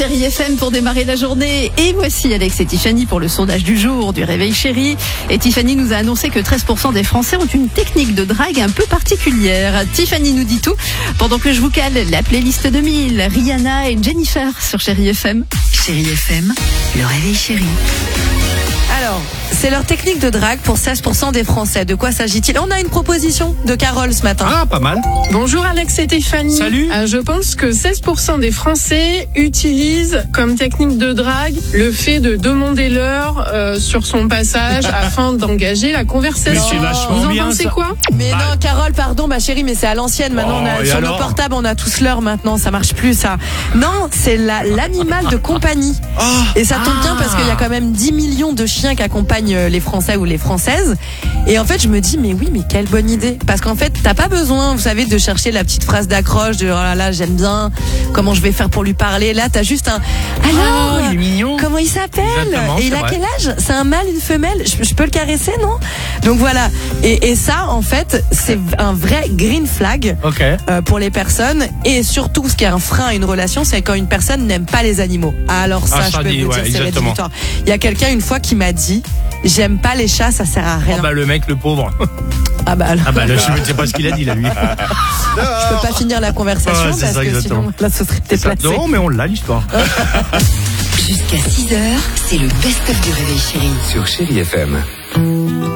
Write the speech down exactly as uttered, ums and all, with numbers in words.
Chérie F M pour démarrer la journée. Et voici Alex et Tiffany pour le sondage du jour du Réveil Chérie. Et Tiffany nous a annoncé que treize pour cent des Français ont une technique de drague un peu particulière. Tiffany nous dit tout pendant que je vous cale la playlist deux mille, Rihanna et Jennifer sur Chérie F M. Chérie F M, le Réveil Chérie. Alors, c'est leur technique de drague pour seize pour cent des Français. De quoi s'agit-il? On a une proposition de Carole ce matin. Ah, pas mal. Bonjour Alex et Tiffany. Salut. Euh, je pense que seize pour cent des Français utilisent comme technique de drague le fait de demander l'heure euh, sur son passage afin d'engager la conversation. Mais c'est vachement Vous en bien, pensez ça. quoi? Mais non, Carole, pardon, ma chérie, mais c'est à l'ancienne. Maintenant, Oh, on a, et sur alors nos portables, on a tous l'heure maintenant. Ça marche plus, ça. Non, c'est la, l'animal de compagnie. Et ça tombe bien parce qu'il y a quand même dix millions de chiens qui accompagnent les Français ou les Françaises. Et en fait, je me dis, mais oui, mais quelle bonne idée. Parce qu'en fait, t'as pas besoin, vous savez, de chercher la petite phrase d'accroche de, oh là là, j'aime bien, comment je vais faire pour lui parler. Là, t'as juste un, alors, Oh, il est mignon. comment il s'appelle? Exactement, Et il c'est a vrai. quel âge? C'est un mâle, une femelle? Je, je peux le caresser, non? Donc voilà. Et, et ça, en fait, c'est un vrai green flag. Ok. Euh, pour les personnes, et surtout ce qui est un frein à une relation, c'est quand une personne n'aime pas les animaux. Alors ça, Ah, je ça peux dit, vous ouais, dire, c'est exactement. rédhibitoire. Il y a quelqu'un une fois qui m'a dit, j'aime pas les chats, ça sert à rien. Oh bah le mec, le pauvre. Ah bah alors, Ah bah là, je ne sais pas ce qu'il a dit là, lui. je peux pas finir la conversation Ouais, c'est parce ça, que exactement. sinon là ce serait C'est ça. déplacé. Non, mais on l'a l'histoire. Jusqu'à six heures, c'est le best-of du Réveil Chérie. Sur Chérie F M.